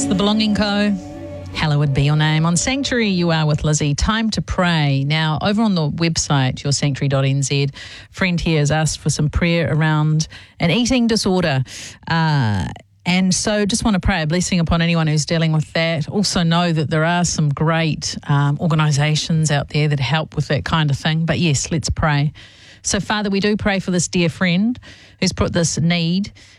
The Belonging Co. Hallowed be your name. On Sanctuary, you are with Lizzie. Time to pray. Now, over on the website, yoursanctuary.nz, friend here has asked for some prayer around an eating disorder. And so just want to pray a blessing upon anyone who's dealing with that. Also know that there are some great organisations out there that help with that kind of thing. But yes, let's pray. So, Father, we do pray for this dear friend who's put this need